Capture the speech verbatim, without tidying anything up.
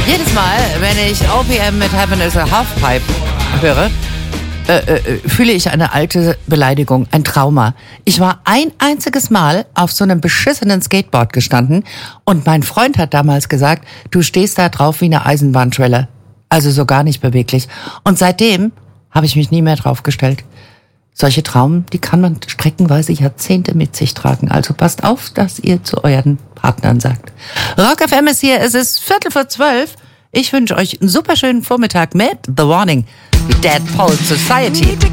Jedes Mal, wenn ich O P M mit Heaven is a Halfpipe höre, äh, äh, fühle ich eine alte Beleidigung, ein Trauma. Ich war ein einziges Mal auf so einem beschissenen Skateboard gestanden und mein Freund hat damals gesagt, du stehst da drauf wie eine Eisenbahnschwelle. Also so gar nicht beweglich. Und seitdem habe ich mich nie mehr draufgestellt. Solche Traumen, die kann man streckenweise Jahrzehnte mit sich tragen. Also passt auf, dass ihr zu euren Partnern sagt. Rock F M ist hier, es ist Viertel vor zwölf. Ich wünsche euch einen super schönen Vormittag mit The Warning, Dead Poet Society.